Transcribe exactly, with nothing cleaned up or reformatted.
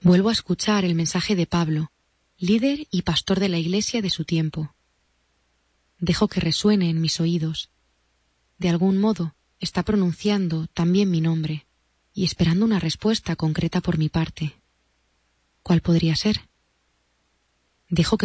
Vuelvo a escuchar el mensaje de Pablo, líder y pastor de la iglesia de su tiempo. Dejo que resuene en mis oídos. De algún modo, está pronunciando también mi nombre y esperando una respuesta concreta por mi parte. ¿Cuál podría ser? Dejo que